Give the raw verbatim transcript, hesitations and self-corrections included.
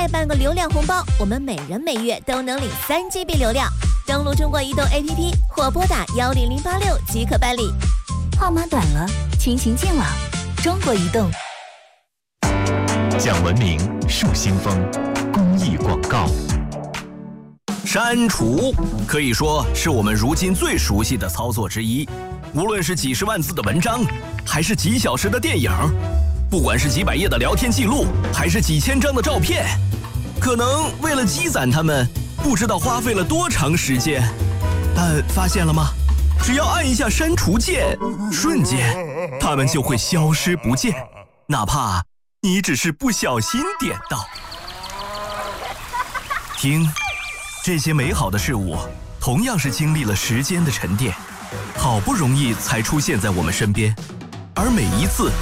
再办个流量红包，我们每人每月都能领三 G B 流量。登录中国移动 A P P 或拨打幺零零八六即可办理。 号码短了，亲情渐老。中国移动。 讲文明树新风公益广告。 删除可以说是我们如今最熟悉的操作之一，无论是几十万字的文章，还是几小时的电影，不管是几百页的聊天记录，还是几千张的照片，可能为了积攒它们，不知道花费了多长时间。但发现了吗？只要按一下删除键，瞬间它们就会消失不见，哪怕你只是不小心点到。听，这些美好的事物同样是经历了时间的沉淀，好不容易才出现在我们身边，而每一次